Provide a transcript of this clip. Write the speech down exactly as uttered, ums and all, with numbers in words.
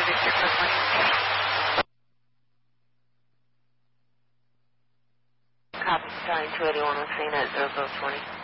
Victor for twenty. Copy, starting two eighty-one on scene at zero zero twenty.